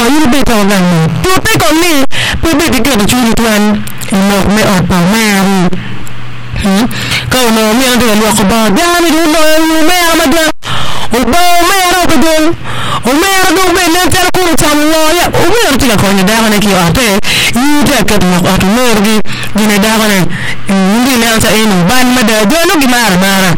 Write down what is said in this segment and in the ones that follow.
yiri be to gan to pe ko ni pe be de ke chu ni twan no me o pa me ko no mi ande lo ko ba ya mi du no me ma da o ba me ro ko do o me ro do me ne ter ko tam lo ya o me ro ko ni da ne ki ate yi da ke no ko to no ri ni da ne ni ne anta eno ban ma da do no gi mara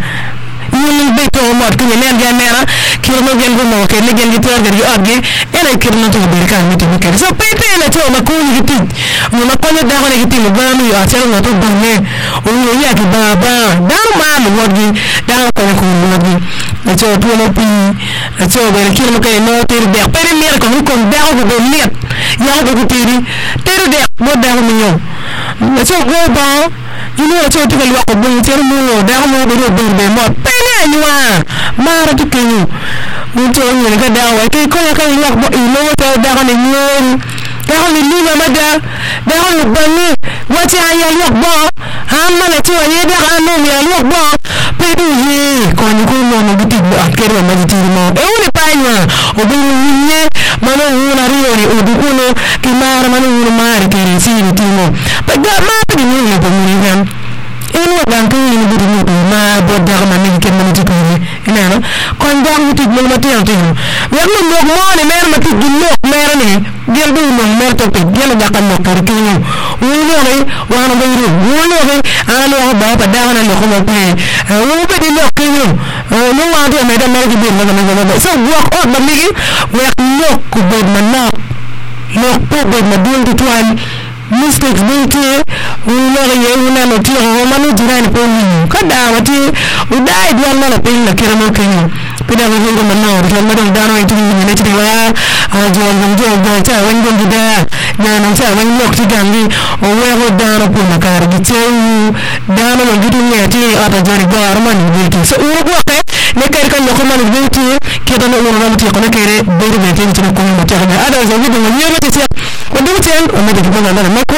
ni be to mo ko ni ne ga mera kirno gen go mo ke le gen gi ter gi oggi ene kirno to be kan mi to ke so pe ne to ma ko ni ti mo ma ko ne da ne gi ti mo ba mi a ter no to ba ne o ni ya ki ba da ma mo gi da ko mo gi na to to mo pi na to be kirno ke no ter de pe ne mer ko da go net ya go ti ri ter de mo da mo yo na to go ba you to ke lo ko bo ter mo da mo be mo pe ne anywa mara to ke ni to ni ga da wa ke ko ka lo ko ilo to da ko ni da ko ni ma da ko ni ba ni wa ti aya lo bo ha ma le to ye da ka no mi lo bo pe du ye ko ni ko mo ti ba ke ro ma ti mo e o ni pa nya o bi ni ne ma no na ri o ni o du ko no ki mara ma no ma ri ke si ni ti mo pa ga ma ti ni ni bo ni ga eno bantu ni budi ni ma bo da ma ni ke ma ti ko ni ina no kon da mu ti mo ma ti anti ya no mo ni mer ma ti di no mer ni gel du no mer to pe gel da kan no kar ki ni wo ni wa no be ru wo ni be ana no ba pa da na no ko mo pe wo be di no ki ni no wa do me da mer ki bi no so work on ma mi work no ko be ma na no ko be ma dun ti twan mistakes binti una ye una no ti ho manu jirani ko ni kada wati udai dia na la pin na kira mo kenyo pida ko ngo manno ro ma dong dano itu ni ti wa a jo ngo ta wan ngo da na na ta wan lok ti gangi o we ho dano ko na kar gi teu dano no gidu ne ti ata jari go arman binti so uro ko ke ne kay kan ko man binti ke da no no ti ko ne kere be ru be ti ko mo ta ada zo gidu ni yo ti ko dum ten o me de ko na na